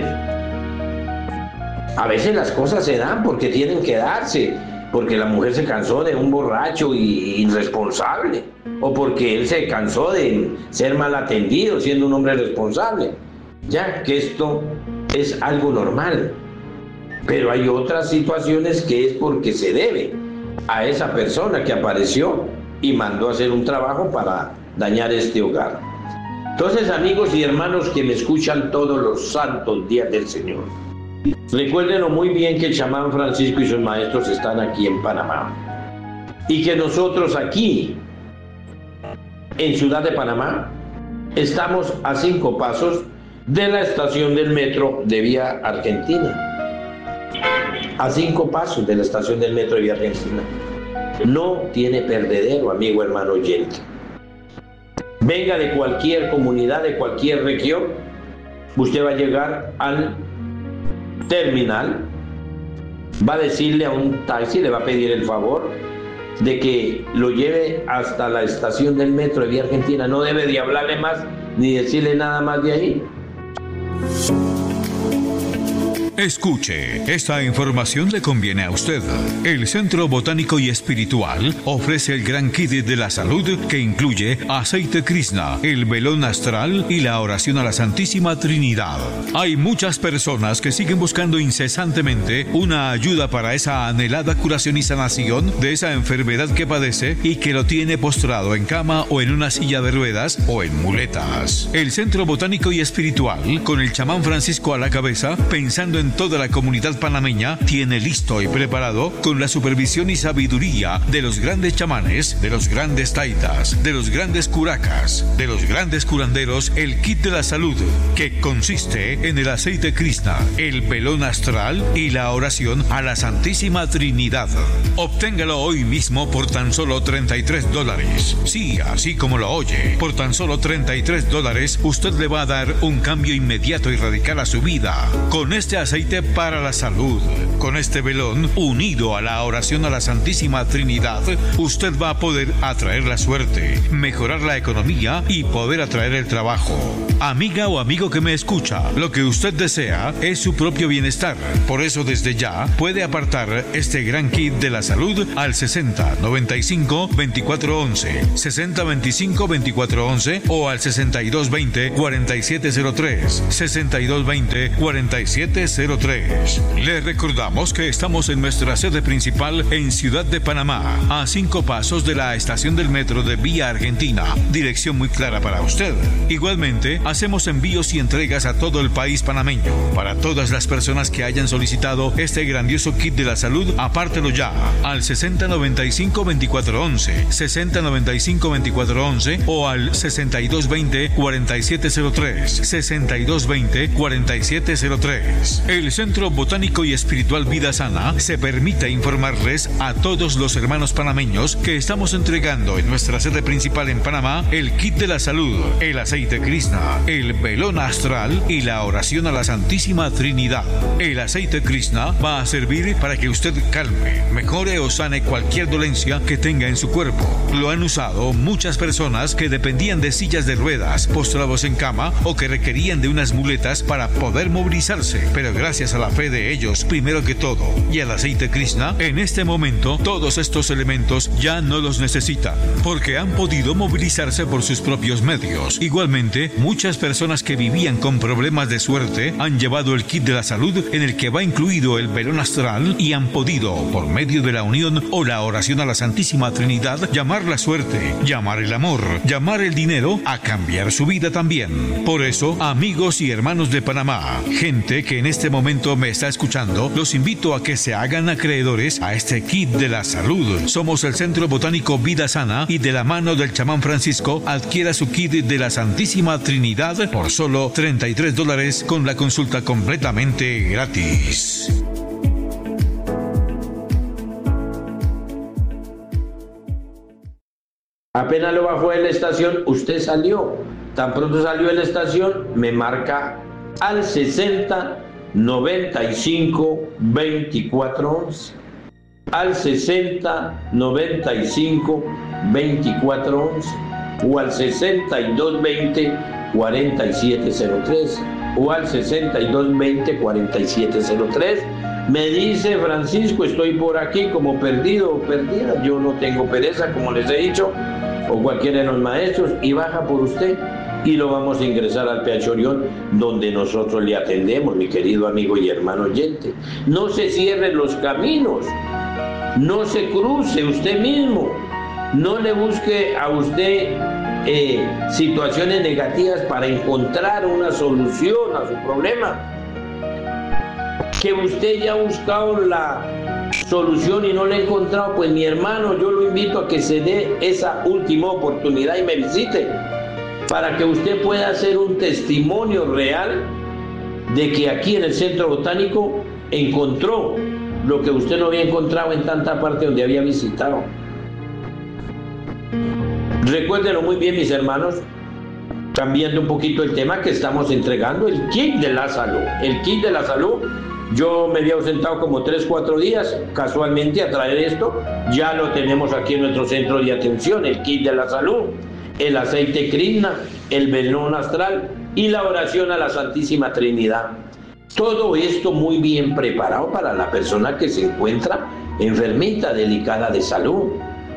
[SPEAKER 10] A veces las cosas se dan porque tienen que darse, porque la mujer se cansó de un borracho y irresponsable, o porque él se cansó de ser mal atendido siendo un hombre responsable. Ya que esto es algo normal, pero hay otras situaciones que es porque se debe a esa persona que apareció y mandó a hacer un trabajo para dañar este hogar. Entonces, amigos y hermanos que me escuchan todos los santos días del Señor, recuérdenlo muy bien que el chamán Francisco y sus maestros están aquí en Panamá y que nosotros aquí en Ciudad de Panamá estamos a 5 pasos de la estación del metro de Vía Argentina. A 5 pasos de la estación del metro de Vía Argentina. No tiene perdedero, amigo, hermano oyente. Venga de cualquier comunidad, de cualquier región, usted va a llegar al terminal, va a decirle a un taxi, le va a pedir el favor de que lo lleve hasta la estación del metro de Vía Argentina. No debe de hablarle más ni decirle nada más de ahí.
[SPEAKER 11] Escuche, esta información le conviene a usted. El Centro Botánico y Espiritual ofrece el gran kit de la salud que incluye aceite Krishna, el velón astral y la oración a la Santísima Trinidad. Hay muchas personas que siguen buscando incesantemente una ayuda para esa anhelada curación y sanación de esa enfermedad que padece y que lo tiene postrado en cama o en una silla de ruedas o en muletas. El Centro Botánico y Espiritual, con el chamán Francisco a la cabeza, pensando en en toda la comunidad panameña tiene listo y preparado, con la supervisión y sabiduría de los grandes chamanes, de los grandes taitas, de los grandes curacas, de los grandes curanderos, el kit de la salud, que consiste en el aceite Krishna, el velón astral y la oración a la Santísima Trinidad. Obténgalo hoy mismo por tan solo $33. Sí, así como lo oye, por tan solo $33 usted le va a dar un cambio inmediato y radical a su vida. Con este aceite para la salud, con este velón unido a la oración a la Santísima Trinidad, usted va a poder atraer la suerte, mejorar la economía y poder atraer el trabajo. Amiga o amigo que me escucha, lo que usted desea es su propio bienestar. Por eso desde ya puede apartar este gran kit de la salud al 60 95 24 11, 60 25 24 11 o al 62 20 4703, 62 20 4703. Les recordamos que estamos en nuestra sede principal en Ciudad de Panamá, a 5 pasos de la estación del metro de Vía Argentina. Dirección muy clara para usted. Igualmente, hacemos envíos y entregas a todo el país panameño. Para todas las personas que hayan solicitado este grandioso kit de la salud, apártelo ya al 60 95 24 11, 60 95 24 11 o al 62 20 4703, 62 20 4703. El Centro Botánico y Espiritual Vida Sana se permite informarles a todos los hermanos panameños que estamos entregando en nuestra sede principal en Panamá el kit de la salud, el aceite Krishna, el velón astral y la oración a la Santísima Trinidad. El aceite Krishna va a servir para que usted calme, mejore o sane cualquier dolencia que tenga en su cuerpo. Lo han usado muchas personas que dependían de sillas de ruedas, postrados en cama o que requerían de unas muletas para poder movilizarse, pero gracias a la fe de ellos, primero que todo, y al aceite Krishna, en este momento todos estos elementos ya no los necesitan, porque han podido movilizarse por sus propios medios. Igualmente, muchas personas que vivían con problemas de suerte han llevado el kit de la salud en el que va incluido el velón astral y han podido, por medio de la unión o la oración a la Santísima Trinidad, llamar la suerte, llamar el amor, llamar el dinero, a cambiar su vida también. Por eso, amigos y hermanos de Panamá, gente que en este momento me está escuchando, los invito a que se hagan acreedores a este kit de la salud. Somos el Centro Botánico Vida Sana y de la mano del chamán Francisco adquiera su kit de la Santísima Trinidad por solo $33 con la consulta completamente gratis.
[SPEAKER 10] Apenas lo bajó de la estación, usted salió. Tan pronto salió de la estación, me marca al 60 95 24 11. Al 60 95 24 11 o al 62 20 4703 o al 62 20 4703. Me dice: Francisco, estoy por aquí como perdido o perdida. Yo no tengo pereza, como les he dicho, o cualquiera de los maestros, y baja por usted y lo vamos a ingresar al PH Orión, donde nosotros le atendemos, mi querido amigo y hermano oyente. No se cierren los caminos, no se cruce usted mismo, no le busque a usted situaciones negativas para encontrar una solución a su problema. Que usted ya ha buscado la solución y no la ha encontrado, pues mi hermano, yo lo invito a que se dé esa última oportunidad y me visite, para que usted pueda hacer un testimonio real de que aquí en el Centro Botánico encontró lo que usted no había encontrado en tanta parte donde había visitado. Recuérdenlo muy bien, mis hermanos, cambiando un poquito el tema, que estamos entregando el kit de la salud. El kit de la salud, yo me había ausentado como 3-4 días casualmente a traer esto. Ya lo tenemos aquí en nuestro centro de atención, el kit de la salud, el aceite Krishna, el velón astral y la oración a la Santísima Trinidad. Todo esto muy bien preparado para la persona que se encuentra enfermita, delicada de salud.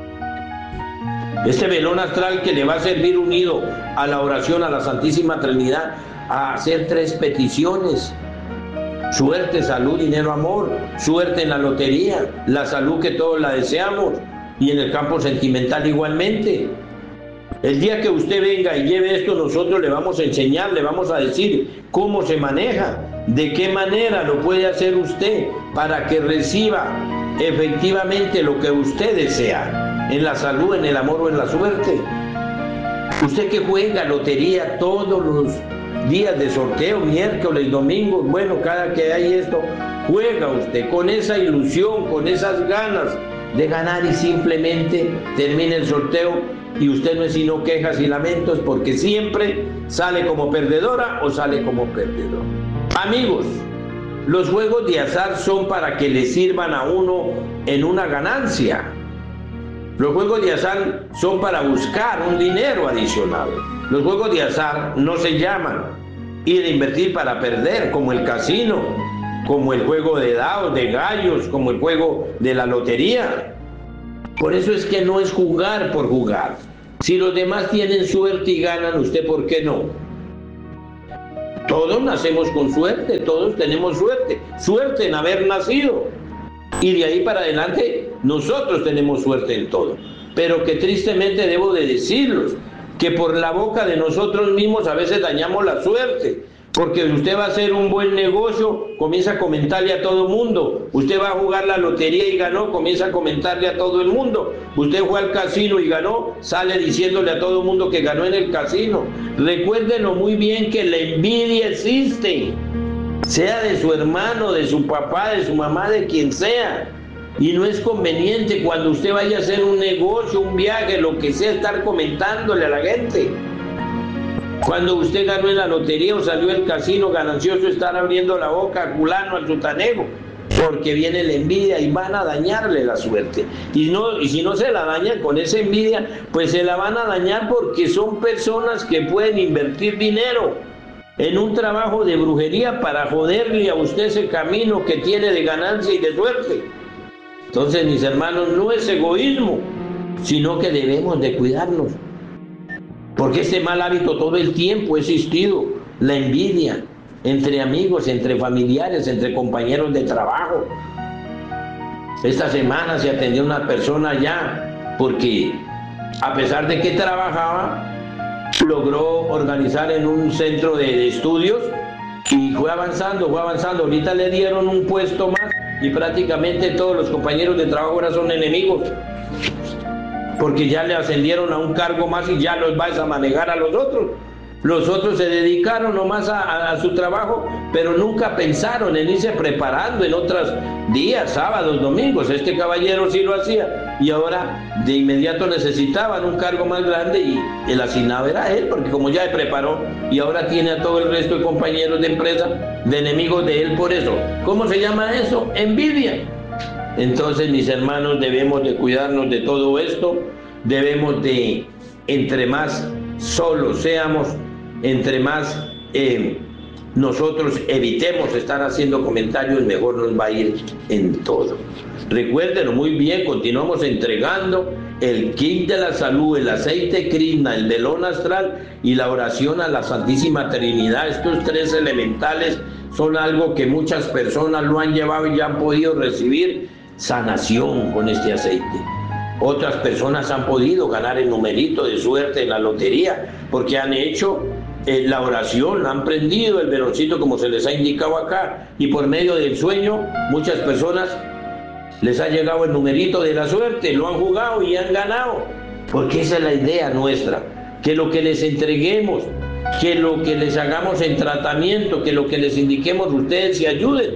[SPEAKER 10] Este velón astral que le va a servir unido a la oración a la Santísima Trinidad a hacer 3 peticiones: suerte, salud, dinero, amor. Suerte en la lotería, la salud que todos la deseamos, y en el campo sentimental igualmente. El día que usted venga y lleve esto, nosotros le vamos a enseñar, le vamos a decir cómo se maneja. ¿De qué manera lo puede hacer usted para que reciba efectivamente lo que usted desea? ¿En la salud, en el amor o en la suerte? Usted que juega lotería todos los días de sorteo, miércoles, domingos, bueno, cada que hay esto, juega usted con esa ilusión, con esas ganas de ganar y simplemente termina el sorteo y usted no es sino quejas y lamentos porque siempre sale como perdedora o sale como perdedor. Amigos, los juegos de azar son para que le sirvan a uno en una ganancia. Los juegos de azar son para buscar un dinero adicional. Los juegos de azar no se llaman ir a invertir para perder, como el casino, como el juego de dados, de gallos, como el juego de la lotería. Por eso es que no es jugar por jugar. Si los demás tienen suerte y ganan, ¿usted por qué no? Todos nacemos con suerte, todos tenemos suerte. Suerte en haber nacido. Y de ahí para adelante, nosotros tenemos suerte en todo. Pero que tristemente debo de decirlos, que por la boca de nosotros mismos a veces dañamos la suerte. Porque usted va a hacer un buen negocio, comienza a comentarle a todo el mundo. Usted va a jugar la lotería y ganó, comienza a comentarle a todo el mundo. Usted fue al casino y ganó, sale diciéndole a todo el mundo que ganó en el casino. Recuérdenlo muy bien que la envidia existe. Sea de su hermano, de su papá, de su mamá, de quien sea. Y no es conveniente cuando usted vaya a hacer un negocio, un viaje, lo que sea, estar comentándole a la gente. Cuando usted ganó en la lotería o salió del casino ganancioso, estar abriendo la boca a fulano, al sutanego, porque viene la envidia y van a dañarle la suerte. Y si no se la dañan con esa envidia, pues se la van a dañar porque son personas que pueden invertir dinero en un trabajo de brujería para joderle a usted ese camino que tiene de ganancia y de suerte. Entonces, mis hermanos, no es egoísmo, sino que debemos de cuidarnos. Porque este mal hábito todo el tiempo ha existido, la envidia entre amigos, entre familiares, entre compañeros de trabajo. Esta semana se atendió una persona ya, porque a pesar de que trabajaba, logró organizar en un centro de estudios y fue avanzando. Ahorita le dieron un puesto más y prácticamente todos los compañeros de trabajo ahora son enemigos. Porque ya le ascendieron a un cargo más y ya los vas a manejar a los otros. Los otros se dedicaron nomás a su trabajo, pero nunca pensaron en irse preparando en otros días, sábados, domingos. Este caballero sí lo hacía y ahora de inmediato necesitaban un cargo más grande y el asignado era él, porque como ya se preparó y ahora tiene a todo el resto de compañeros de empresa de enemigos de él por eso. ¿Cómo se llama eso? Envidia. Entonces, mis hermanos, debemos de cuidarnos de todo esto, debemos de, entre más solos seamos, entre más nosotros evitemos estar haciendo comentarios, mejor nos va a ir en todo. Recuérdenlo muy bien, continuamos entregando el kit de la salud, el aceite Krishna, el velón astral y la oración a la Santísima Trinidad. Estos tres elementales son algo que muchas personas lo han llevado y ya han podido recibir sanación con este aceite. Otras personas han podido ganar el numerito de suerte en la lotería porque han hecho la oración, han prendido el veloncito como se les ha indicado acá y por medio del sueño muchas personas les ha llegado el numerito de la suerte, lo han jugado y han ganado, porque esa es la idea nuestra, que lo que les entreguemos, que lo que les hagamos en tratamiento, que lo que les indiquemos ustedes se ayuden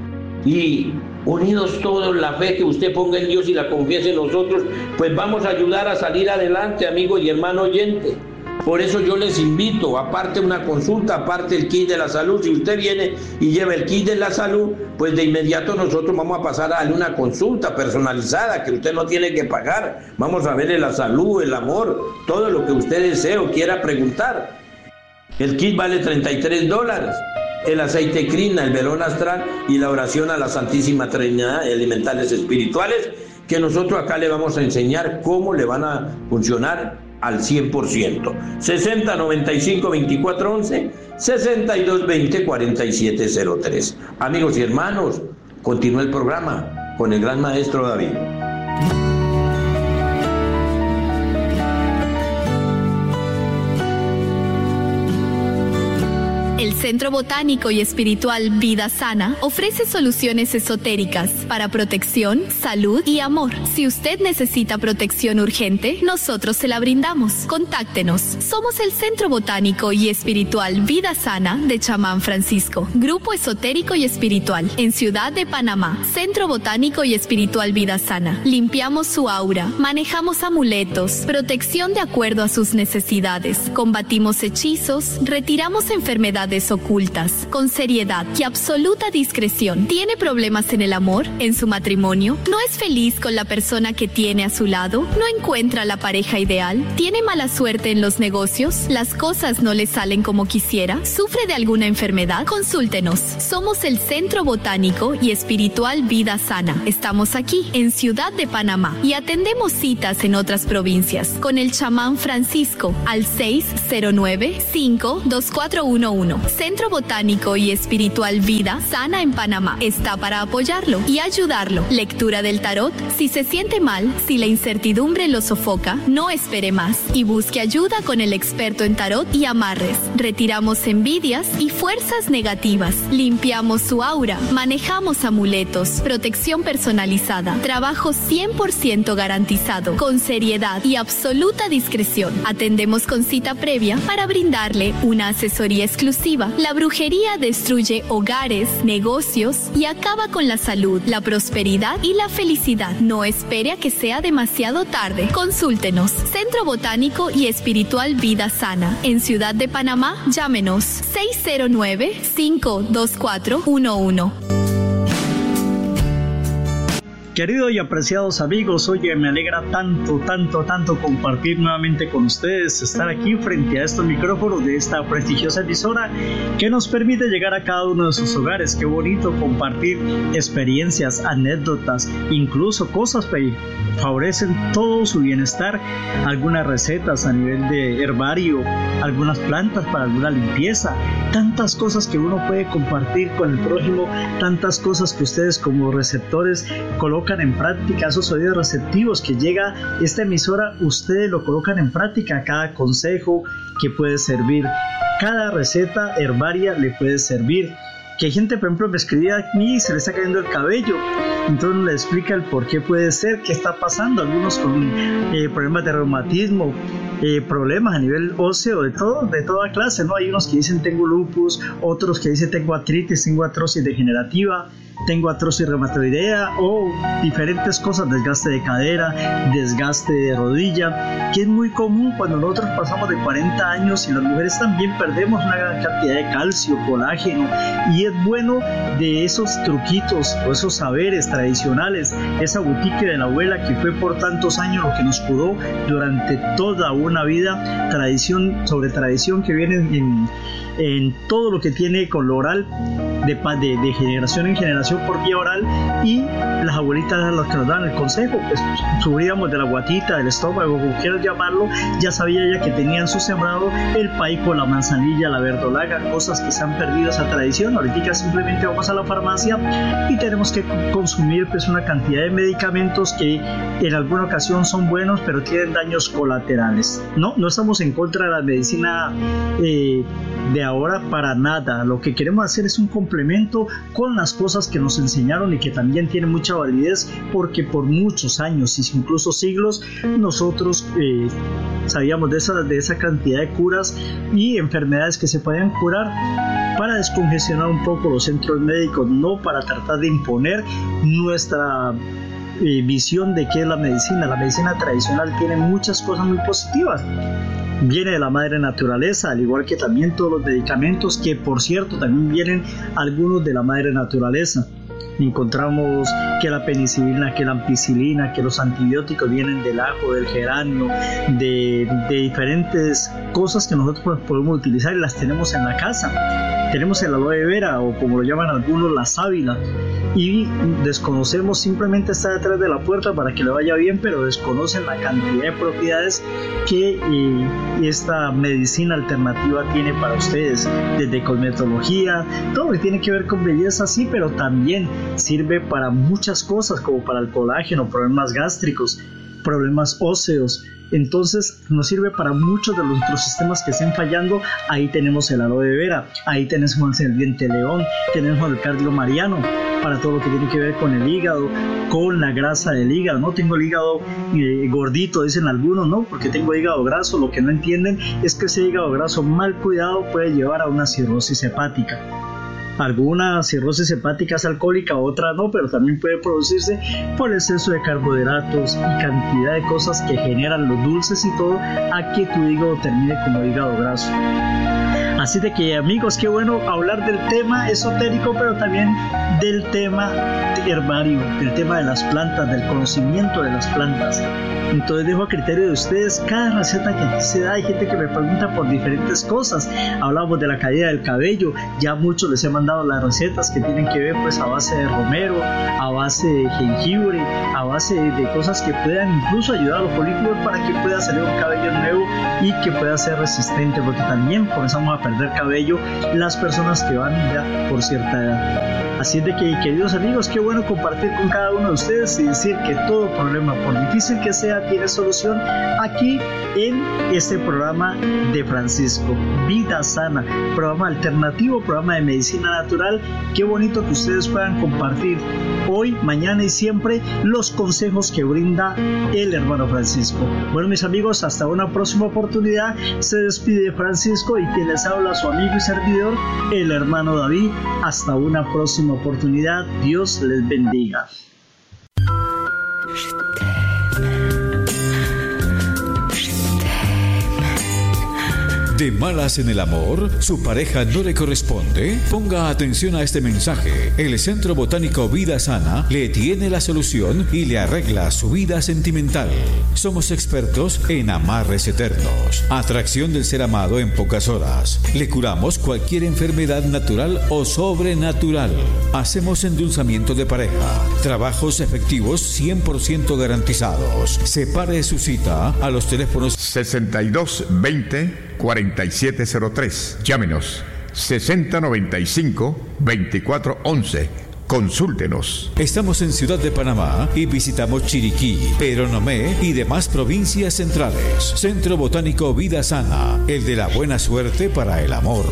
[SPEAKER 10] y unidos todos, la fe que usted ponga en Dios y la confianza en nosotros, pues vamos a ayudar a salir adelante, amigo y hermano oyente. Por eso yo les invito, aparte una consulta, aparte el kit de la salud, si usted viene y lleva el kit de la salud, pues de inmediato nosotros vamos a pasar a darle una consulta personalizada que usted no tiene que pagar. Vamos a verle la salud, el amor, todo lo que usted desee o quiera preguntar. El kit vale $33. El aceite Krishna, el velón astral y la oración a la Santísima Trinidad, elementales espirituales, que nosotros acá le vamos a enseñar cómo le van a funcionar al 100%. 60 95 24 11 62 20 47 03. Amigos y hermanos, continúa el programa con el gran maestro David.
[SPEAKER 12] El Centro Botánico y Espiritual Vida Sana ofrece soluciones esotéricas para protección, salud y amor. Si usted necesita protección urgente, nosotros se la brindamos. Contáctenos. Somos el Centro Botánico y Espiritual Vida Sana de Chamán Francisco, Grupo Esotérico y Espiritual, en Ciudad de Panamá. Centro Botánico y Espiritual Vida Sana. Limpiamos su aura, manejamos amuletos, protección de acuerdo a sus necesidades, combatimos hechizos, retiramos enfermedades ocultas, con seriedad y absoluta discreción. ¿Tiene problemas en el amor, en su matrimonio? ¿No es feliz con la persona que tiene a su lado? ¿No encuentra la pareja ideal? ¿Tiene mala suerte en los negocios? ¿Las cosas no le salen como quisiera? ¿Sufre de alguna enfermedad? Consúltenos. Somos el Centro Botánico y Espiritual Vida Sana. Estamos aquí, en Ciudad de Panamá, y atendemos citas en otras provincias con el chamán Francisco al 609-52411. Centro Botánico y Espiritual Vida Sana en Panamá está para apoyarlo y ayudarlo. Lectura del tarot. Si se siente mal, si la incertidumbre lo sofoca, no espere más y busque ayuda con el experto en tarot y amarres. Retiramos envidias y fuerzas negativas. Limpiamos su aura. Manejamos amuletos. Protección personalizada. Trabajo 100% garantizado. Con seriedad y absoluta discreción. Atendemos con cita previa para brindarle una asesoría exclusiva. La brujería destruye hogares, negocios y acaba con la salud, la prosperidad y la felicidad. No espere a que sea demasiado tarde. Consúltenos. Centro Botánico y Espiritual Vida Sana. En Ciudad de Panamá, llámenos 609-52411.
[SPEAKER 13] Queridos y apreciados amigos, oye, me alegra tanto compartir nuevamente con ustedes, estar aquí frente a estos micrófonos de esta prestigiosa emisora que nos permite llegar a cada uno de sus hogares. Qué bonito compartir experiencias, anécdotas, incluso cosas que favorecen todo su bienestar, algunas recetas a nivel de herbario, algunas plantas para alguna limpieza, tantas cosas que uno puede compartir con el prójimo, tantas cosas que ustedes como receptores colocan en práctica, esos oídos receptivos que llega esta emisora, ustedes lo colocan en práctica, cada consejo que puede servir, cada receta herbaria le puede servir. Que hay gente, por ejemplo, me escribía a mí y se le está cayendo el cabello, entonces uno le explica el por qué puede ser, qué está pasando, algunos con problemas de reumatismo, problemas a nivel óseo, de toda clase, ¿no? Hay unos que dicen tengo lupus, otros que dicen tengo artritis, tengo artrosis degenerativa, tengo artrosis reumatoidea o diferentes cosas, desgaste de cadera, desgaste de rodilla, que es muy común cuando nosotros pasamos de 40 años y las mujeres también perdemos una gran cantidad de calcio, colágeno, y es bueno de esos truquitos o esos saberes tradicionales, esa boutique de la abuela que fue por tantos años lo que nos curó durante toda una vida, tradición sobre tradición que viene en todo lo que tiene con lo oral, de generación en generación por vía oral, y las abuelitas eran las que nos dan el consejo, pues subíamos de la guatita, del estómago, como quieras llamarlo, ya sabía ella que tenían su sembrado el paico, la manzanilla, la verdolaga, cosas que se han perdido esa tradición. Ahorita simplemente vamos a la farmacia y tenemos que consumir pues una cantidad de medicamentos que en alguna ocasión son buenos pero tienen daños colaterales. No estamos en contra de la medicina de ahora para nada. Lo que queremos hacer es un complemento con las cosas que nos enseñaron y que también tienen mucha validez, porque por muchos años y incluso siglos nosotros sabíamos de esa cantidad de curas y enfermedades que se podían curar para descongestionar un poco los centros médicos, no para tratar de imponer nuestra visión de qué es la medicina. La medicina tradicional tiene muchas cosas muy positivas. Viene de la madre naturaleza, al igual que también todos los medicamentos, que por cierto también vienen algunos de la madre naturaleza. Encontramos que la penicilina, que la ampicilina, que los antibióticos vienen del ajo, del geranio, de diferentes cosas que nosotros podemos utilizar y las tenemos en la casa. Tenemos el aloe vera, o como lo llaman algunos, la sábila, y desconocemos, simplemente está detrás de la puerta para que le vaya bien, pero desconocen la cantidad de propiedades que esta medicina alternativa tiene para ustedes, desde cosmetología, todo lo que tiene que ver con belleza, sí, pero también sirve para muchas cosas, como para el colágeno, problemas gástricos. problemas óseos. Entonces nos sirve para muchos de nuestros sistemas que estén fallando. Ahí tenemos el aloe vera, ahí tenemos el diente león, tenemos el cardio mariano para todo lo que tiene que ver con el hígado, con la grasa del hígado. No tengo el hígado gordito, dicen algunos, no, porque tengo hígado graso. Lo que no entienden es que ese hígado graso mal cuidado puede llevar a una cirrosis hepática. Alguna cirrosis hepática es alcohólica, otra no, pero también puede producirse por exceso de carbohidratos y cantidad de cosas que generan los dulces y todo, a que tu hígado termine como hígado graso. Así de que, amigos, qué bueno hablar del tema esotérico, pero también del tema herbario, del tema de las plantas, del conocimiento de las plantas. Entonces dejo a criterio de ustedes cada receta que aquí se da. Hay gente que me pregunta por diferentes cosas. Hablamos de la caída del cabello, ya muchos les he mandado las recetas que tienen que ver pues a base de romero, a base de jengibre, a base de cosas que puedan incluso ayudar a los folículos para que pueda salir un cabello nuevo y que pueda ser resistente, porque también comenzamos a perder cabello las personas que van ya por cierta edad. Así es de que, queridos amigos, qué bueno compartir con cada uno de ustedes y decir que todo problema, por difícil que sea, tiene solución aquí en este programa de Francisco, Vida Sana, programa alternativo, programa de medicina natural. Qué bonito que ustedes puedan compartir hoy, mañana y siempre los consejos que brinda el hermano Francisco. Bueno, mis amigos, hasta una próxima oportunidad. Se despide Francisco y quien les habla, su amigo y servidor, el hermano David. Hasta una próxima oportunidad. Dios les bendiga.
[SPEAKER 11] ¿De malas en el amor? ¿Su pareja no le corresponde? Ponga atención a este mensaje. El Centro Botánico Vida Sana le tiene la solución y le arregla su vida sentimental. Somos expertos en amarres eternos, atracción del ser amado en pocas horas. Le curamos cualquier enfermedad natural o sobrenatural. Hacemos endulzamiento de pareja. Trabajos efectivos 100% garantizados. Separe su cita a los teléfonos
[SPEAKER 14] 6220 4703. Llámenos 6095-2411. Consúltenos.
[SPEAKER 11] Estamos en Ciudad de Panamá y visitamos Chiriquí, Peronomé y demás provincias centrales. Centro Botánico Vida Sana, el de la buena suerte para el amor.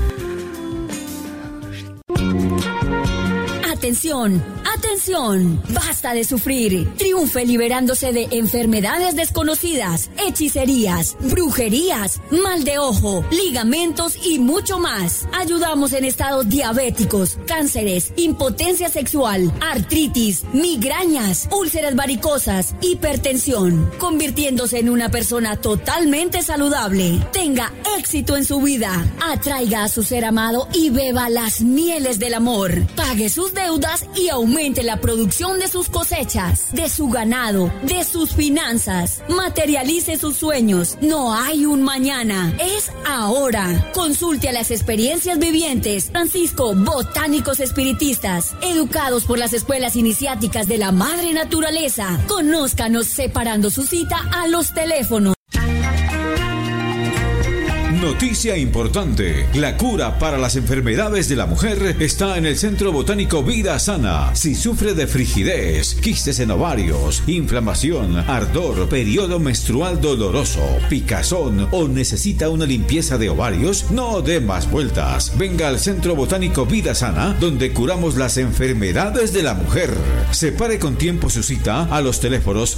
[SPEAKER 15] Atención, atención, basta de sufrir. Triunfe liberándose de enfermedades desconocidas, hechicerías, brujerías, mal de ojo, ligamentos y mucho más. Ayudamos en estados diabéticos, cánceres, impotencia sexual, artritis, migrañas, úlceras varicosas, hipertensión, convirtiéndose en una persona totalmente saludable. Tenga éxito en su vida. Atraiga a su ser amado y beba las mieles del amor. Pague sus deudas y aumente la producción de sus cosechas, de su ganado, de sus finanzas. Materialice sus sueños. No hay un mañana, es ahora. Consulte a las experiencias vivientes Francisco Botánicos Espiritistas, educados por las escuelas iniciáticas de la Madre Naturaleza. Conózcanos separando su cita a los teléfonos.
[SPEAKER 11] Noticia importante. La cura para las enfermedades de la mujer está en el Centro Botánico Vida Sana. Si sufre de frigidez, quistes en ovarios, inflamación, ardor, periodo menstrual doloroso, picazón o necesita una limpieza de ovarios, no dé más vueltas. Venga al Centro Botánico Vida Sana, donde curamos las enfermedades de la mujer. Separe con tiempo su cita a los teléfonos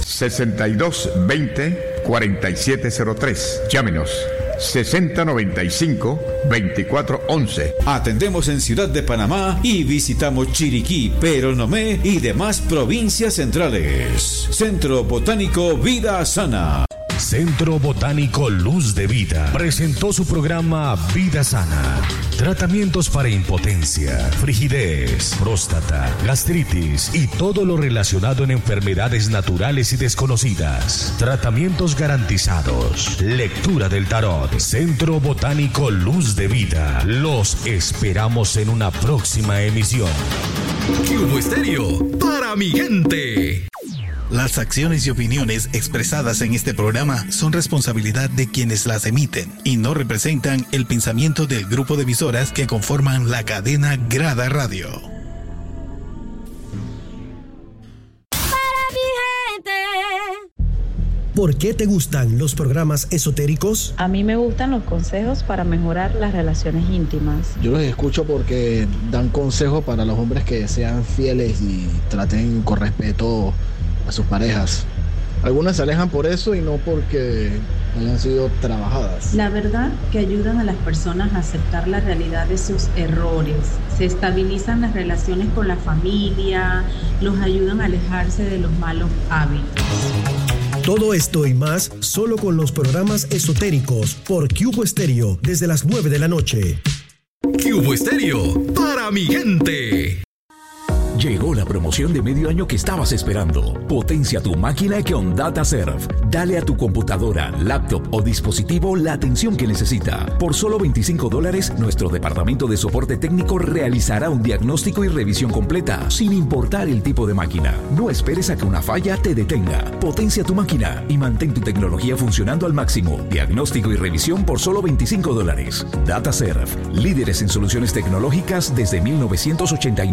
[SPEAKER 14] 6220-4703. Llámenos 6095-2411.
[SPEAKER 11] Atendemos en Ciudad de Panamá y visitamos Chiriquí, Peronomé y demás provincias centrales. Centro Botánico Vida Sana.
[SPEAKER 8] Centro Botánico Luz de Vida presentó su programa Vida Sana. Tratamientos para impotencia, frigidez, próstata, gastritis y todo lo relacionado en enfermedades naturales y desconocidas. Tratamientos garantizados. Lectura del tarot. Centro Botánico Luz de Vida. Los esperamos en una próxima emisión.
[SPEAKER 16] Cubo Estéreo, para mi gente. Las acciones y opiniones expresadas en este programa son responsabilidad de quienes las emiten y no representan el pensamiento del grupo de emisoras que conforman la cadena Grada Radio.
[SPEAKER 17] Para mi gente. ¿Por qué te gustan los programas esotéricos?
[SPEAKER 18] A mí me gustan los consejos para mejorar las relaciones íntimas.
[SPEAKER 19] Yo los escucho porque dan consejos para los hombres que sean fieles y traten con respeto a sus parejas. Algunas se alejan por eso y no porque hayan sido trabajadas.
[SPEAKER 18] La verdad que ayudan a las personas a aceptar la realidad de sus errores. Se estabilizan las relaciones con la familia, los ayudan a alejarse de los malos hábitos.
[SPEAKER 17] Todo esto y más solo con los programas esotéricos por Cubo Estéreo desde las 9 de la noche.
[SPEAKER 20] Cubo Estéreo, para mi gente. Llegó la promoción de medio año que estabas esperando. Potencia tu máquina con DataServe. Dale a tu computadora, laptop o dispositivo la atención que necesita. Por solo $25, nuestro departamento de soporte técnico realizará un diagnóstico y revisión completa, sin importar el tipo de máquina. No esperes a que una falla te detenga. Potencia tu máquina y mantén tu tecnología funcionando al máximo. Diagnóstico y revisión por solo $25. DataServe, líderes en soluciones tecnológicas desde 1989.